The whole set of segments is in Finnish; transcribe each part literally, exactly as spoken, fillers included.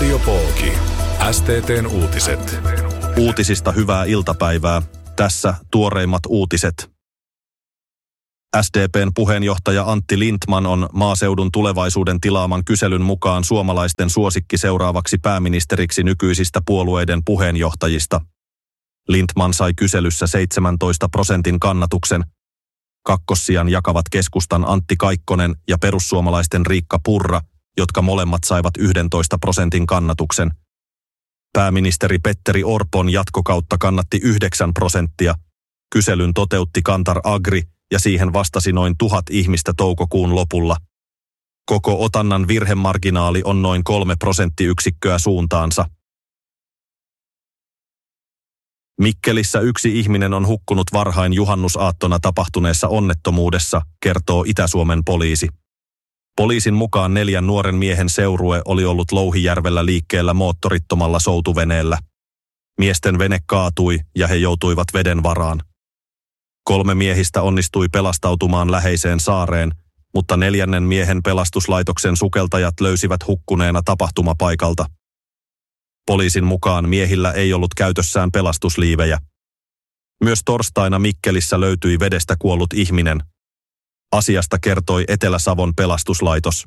Radio Pooki. S T T:n uutiset. Uutisista hyvää iltapäivää. Tässä tuoreimmat uutiset. S D P:n puheenjohtaja Antti Lindtman on maaseudun tulevaisuuden tilaaman kyselyn mukaan suomalaisten suosikki seuraavaksi pääministeriksi nykyisistä puolueiden puheenjohtajista. Lindtman sai kyselyssä seitsemäntoista prosentin kannatuksen. Kakkossijan jakavat keskustan Antti Kaikkonen ja perussuomalaisten Riikka Purra, jotka molemmat saivat yksitoista prosentin kannatuksen. Pääministeri Petteri Orpon jatkokautta kannatti yhdeksän prosenttia. Kyselyn toteutti Kantar Agri ja siihen vastasi noin tuhat ihmistä toukokuun lopulla. Koko otannan virhemarginaali on noin kolme prosenttiyksikköä suuntaansa. Mikkelissä yksi ihminen on hukkunut varhain juhannusaattona tapahtuneessa onnettomuudessa, kertoo Itä-Suomen poliisi. Poliisin mukaan neljän nuoren miehen seurue oli ollut Louhijärvellä liikkeellä moottorittomalla soutuveneellä. Miesten vene kaatui ja he joutuivat veden varaan. Kolme miehistä onnistui pelastautumaan läheiseen saareen, mutta neljännen miehen pelastuslaitoksen sukeltajat löysivät hukkuneena tapahtumapaikalta. Poliisin mukaan miehillä ei ollut käytössään pelastusliivejä. Myös torstaina Mikkelissä löytyi vedestä kuollut ihminen. Asiasta kertoi Etelä-Savon pelastuslaitos.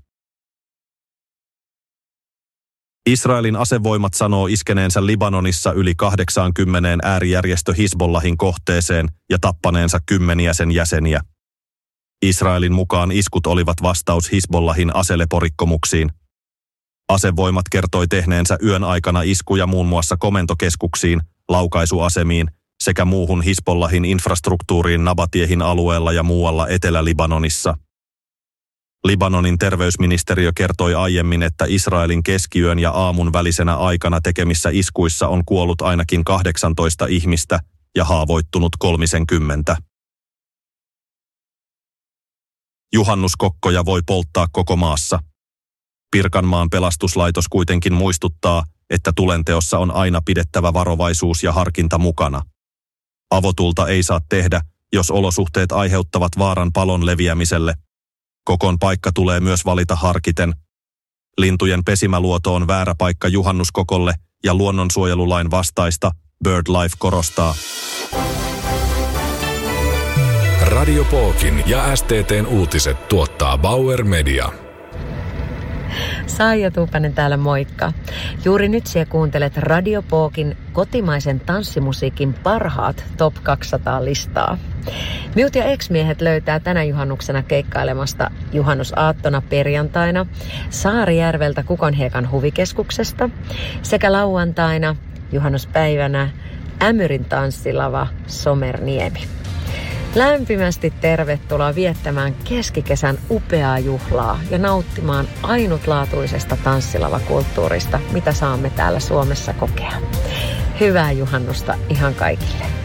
Israelin asevoimat sanoo iskeneensä Libanonissa yli kahdeksankymmentä äärijärjestö Hizbollahin kohteeseen ja tappaneensa kymmeniä sen jäseniä. Israelin mukaan iskut olivat vastaus Hizbollahin aseleporikkomuksiin. Asevoimat kertoi tehneensä yön aikana iskuja muun muassa komentokeskuksiin, laukaisuasemiin sekä muuhun Hizbollahin infrastruktuuriin Nabatiehin alueella ja muualla Etelä-Libanonissa. Libanonin terveysministeriö kertoi aiemmin, että Israelin keskiyön ja aamun välisenä aikana tekemissä iskuissa on kuollut ainakin kahdeksantoista ihmistä ja haavoittunut kolmekymmentä. Juhannuskokkoja voi polttaa koko maassa. Pirkanmaan pelastuslaitos kuitenkin muistuttaa, että tulenteossa on aina pidettävä varovaisuus ja harkinta mukana. Avotulta ei saa tehdä, jos olosuhteet aiheuttavat vaaran palon leviämiselle. Kokon paikka tulee myös valita harkiten. Lintujen pesimäluoto on väärä paikka juhannuskokolle ja luonnonsuojelulain vastaista, BirdLife korostaa. Radio Pookin ja S T T:n uutiset tuottaa Bauer Media. Saija Tuupanen täällä, moikka. Juuri nyt sinä kuuntelet Radio Pookin kotimaisen tanssimusiikin parhaat top kaksisataa-listaa. Miut ja ex-miehet löytää tänä juhannuksena keikkailemasta juhannusaattona perjantaina Saarijärveltä Kukonhiekan huvikeskuksesta sekä lauantaina juhannuspäivänä Ämyrin tanssilava Somerniemi. Lämpimästi tervetuloa viettämään keskikesän upeaa juhlaa ja nauttimaan ainutlaatuisesta tanssilavakulttuurista, mitä saamme täällä Suomessa kokea. Hyvää juhannusta ihan kaikille!